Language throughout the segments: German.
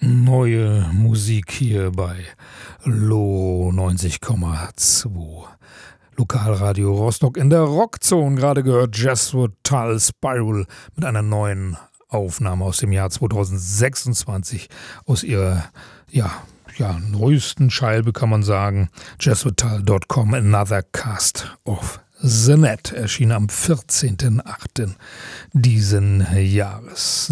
Neue Musik hier bei Lo 90,2. Lokalradio Rostock in der Rockzone. Gerade gehört Jesuit Tull Spiral mit einer neuen Aufnahme aus dem Jahr 2026 aus ihrer neuesten Scheibe, kann man sagen. JesuitTull.com, Another Cast of the Net, erschien am 14.08. diesen Jahres.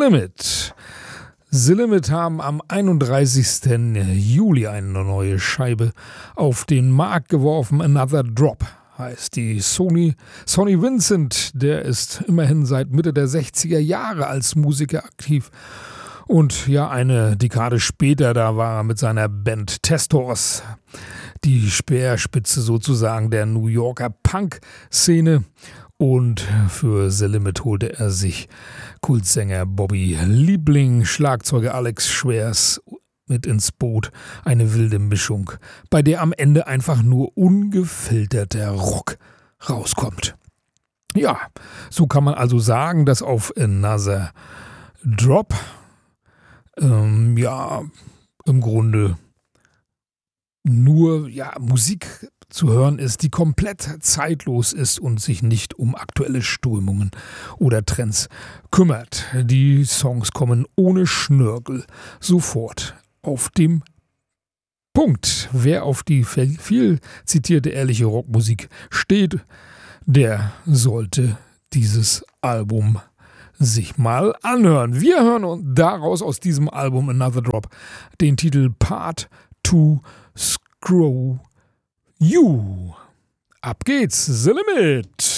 The Limit haben am 31. Juli eine neue Scheibe auf den Markt geworfen. Another Drop heißt die. Sonny Vincent, der ist immerhin seit Mitte der 60er Jahre als Musiker aktiv. Und ja, eine Dekade später, da war er mit seiner Band Testors die Speerspitze sozusagen der New Yorker Punk-Szene. Und für The Limit holte er sich Kultsänger Bobby Liebling, Schlagzeuger Alex Schwers mit ins Boot. Eine wilde Mischung, bei der am Ende einfach nur ungefilterter Rock rauskommt. Ja, so kann man also sagen, dass auf Another Drop im Grunde nur Musik zu hören ist, die komplett zeitlos ist und sich nicht um aktuelle Strömungen oder Trends kümmert. Die Songs kommen ohne Schnörkel sofort auf dem Punkt. Wer auf die viel zitierte ehrliche Rockmusik steht, der sollte dieses Album sich mal anhören. Wir hören uns daraus aus diesem Album Another Drop den Titel Part 2 Screw You. Ab geht's, The Limit.